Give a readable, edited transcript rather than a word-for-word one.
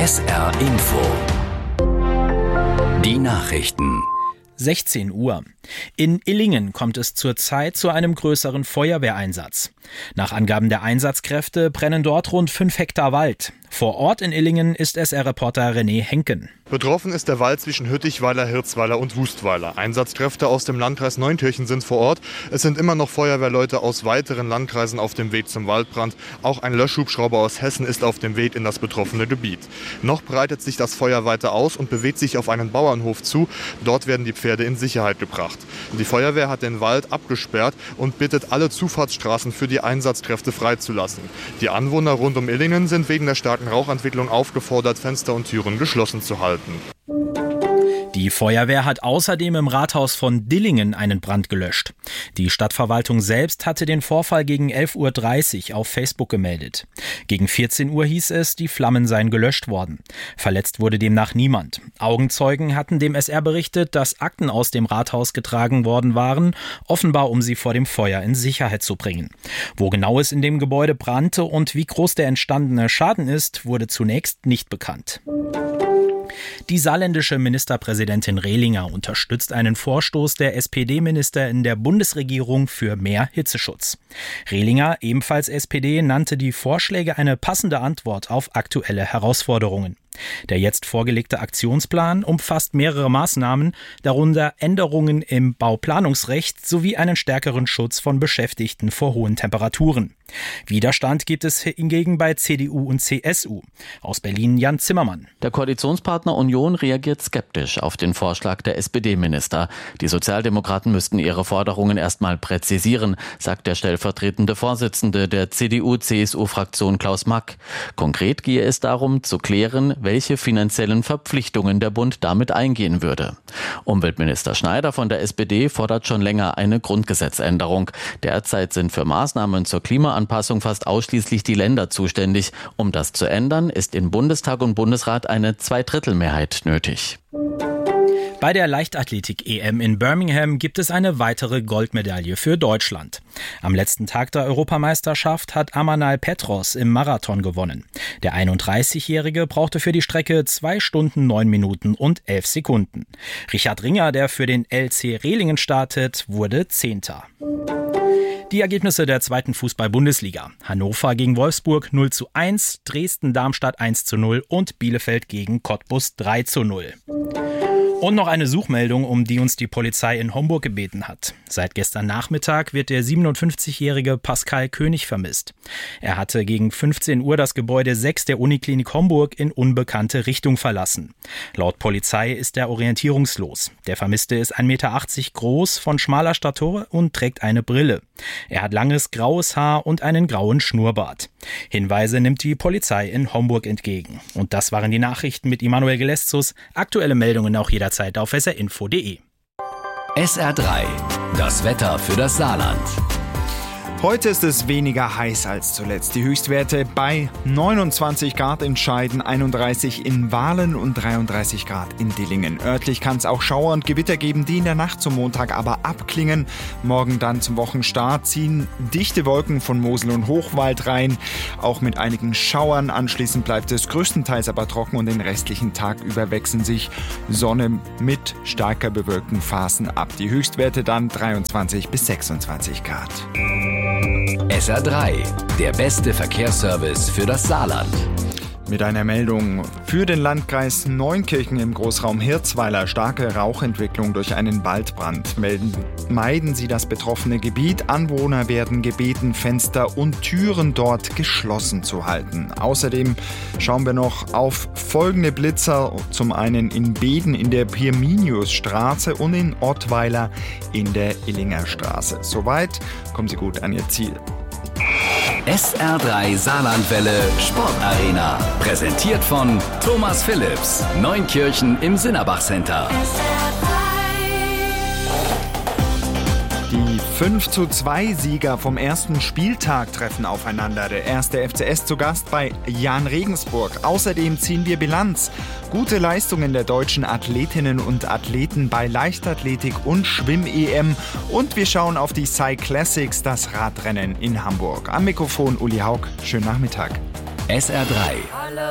SR Info. Die Nachrichten. 16 Uhr. In Illingen kommt es zurzeit zu einem größeren Feuerwehreinsatz. Nach Angaben der Einsatzkräfte brennen dort rund 5 Hektar Wald. Vor Ort in Illingen ist SR-Reporter René Henken. Betroffen ist der Wald zwischen Hüttichweiler, Hirzweiler und Wustweiler. Einsatzkräfte aus dem Landkreis Neunkirchen sind vor Ort. Es sind immer noch Feuerwehrleute aus weiteren Landkreisen auf dem Weg zum Waldbrand. Auch ein Löschhubschrauber aus Hessen ist auf dem Weg in das betroffene Gebiet. Noch breitet sich das Feuer weiter aus und bewegt sich auf einen Bauernhof zu. Dort werden die Pferde in Sicherheit gebracht. Die Feuerwehr hat den Wald abgesperrt und bittet alle Zufahrtsstraßen für die Einsatzkräfte freizulassen. Die Anwohner rund um Illingen sind wegen der starken Rauchentwicklung aufgefordert, Fenster und Türen geschlossen zu halten. Die Feuerwehr hat außerdem im Rathaus von Dillingen einen Brand gelöscht. Die Stadtverwaltung selbst hatte den Vorfall gegen 11.30 Uhr auf Facebook gemeldet. Gegen 14 Uhr hieß es, die Flammen seien gelöscht worden. Verletzt wurde demnach niemand. Augenzeugen hatten dem SR berichtet, dass Akten aus dem Rathaus getragen worden waren, offenbar um sie vor dem Feuer in Sicherheit zu bringen. Wo genau es in dem Gebäude brannte und wie groß der entstandene Schaden ist, wurde zunächst nicht bekannt. Die saarländische Ministerpräsidentin Rehlinger unterstützt einen Vorstoß der SPD-Minister in der Bundesregierung für mehr Hitzeschutz. Rehlinger, ebenfalls SPD, nannte die Vorschläge eine passende Antwort auf aktuelle Herausforderungen. Der jetzt vorgelegte Aktionsplan umfasst mehrere Maßnahmen, darunter Änderungen im Bauplanungsrecht sowie einen stärkeren Schutz von Beschäftigten vor hohen Temperaturen. Widerstand gibt es hingegen bei CDU und CSU. Aus Berlin Jan Zimmermann. Der Koalitionspartner Union reagiert skeptisch auf den Vorschlag der SPD-Minister. Die Sozialdemokraten müssten ihre Forderungen erstmal präzisieren, sagt der stellvertretende Vorsitzende der CDU-CSU-Fraktion Klaus Mack. Konkret gehe es darum, zu klären, welche finanziellen Verpflichtungen der Bund damit eingehen würde. Umweltminister Schneider von der SPD fordert schon länger eine Grundgesetzänderung. Derzeit sind für Maßnahmen zur Klimaanpassung fast ausschließlich die Länder zuständig. Um das zu ändern, ist in Bundestag und Bundesrat eine Zweidrittelmehrheit nötig. Bei der Leichtathletik-EM in Birmingham gibt es eine weitere Goldmedaille für Deutschland. Am letzten Tag der Europameisterschaft hat Amanal Petros im Marathon gewonnen. Der 31-Jährige brauchte für die Strecke 2 Stunden 9 Minuten und 11 Sekunden. Richard Ringer, der für den LC Rehlingen startet, wurde 10. Die Ergebnisse der 2. Fußball-Bundesliga. Hannover gegen Wolfsburg 0:1, Dresden-Darmstadt 1:0 und Bielefeld gegen Cottbus 3:0. Und noch eine Suchmeldung, um die uns die Polizei in Homburg gebeten hat. Seit gestern Nachmittag wird der 57-jährige Pascal König vermisst. Er hatte gegen 15 Uhr das Gebäude 6 der Uniklinik Homburg in unbekannte Richtung verlassen. Laut Polizei ist er orientierungslos. Der Vermisste ist 1,80 Meter groß, von schmaler Statur und trägt eine Brille. Er hat langes graues Haar und einen grauen Schnurrbart. Hinweise nimmt die Polizei in Homburg entgegen. Und das waren die Nachrichten mit Immanuel Geleszus. Aktuelle Meldungen auch jederzeit auf srinfo.de. SR3, das Wetter für das Saarland. Heute ist es weniger heiß als zuletzt. Die Höchstwerte bei 29 Grad in Scheiden, 31 in Wahlen und 33 Grad in Dillingen. Örtlich kann es auch Schauer und Gewitter geben, die in der Nacht zum Montag aber abklingen. Morgen dann zum Wochenstart ziehen dichte Wolken von Mosel und Hochwald rein, auch mit einigen Schauern. Anschließend bleibt es größtenteils aber trocken und den restlichen Tag über wechseln sich Sonne mit stärker bewölkten Phasen ab. Die Höchstwerte dann 23 bis 26 Grad. SR3, der beste Verkehrsservice für das Saarland. Mit einer Meldung für den Landkreis Neunkirchen im Großraum Hirzweiler. Starke Rauchentwicklung durch einen Waldbrand. Meiden Sie das betroffene Gebiet. Anwohner werden gebeten, Fenster und Türen dort geschlossen zu halten. Außerdem schauen wir noch auf folgende Blitzer. Zum einen in Beden in der Pirminiusstraße und in Ottweiler in der Illinger Straße. Soweit, kommen Sie gut an Ihr Ziel. SR3 Saarlandwelle Sportarena. Präsentiert von Thomas Philips. Neunkirchen im Sinnerbach Center. Die 5:2 Sieger vom ersten Spieltag treffen aufeinander. Der erste FCS zu Gast bei Jahn Regensburg. Außerdem ziehen wir Bilanz. Gute Leistungen der deutschen Athletinnen und Athleten bei Leichtathletik und Schwimm-EM. Und wir schauen auf die Cyclassics, das Radrennen in Hamburg. Am Mikrofon Uli Haug. Schönen Nachmittag. SR3.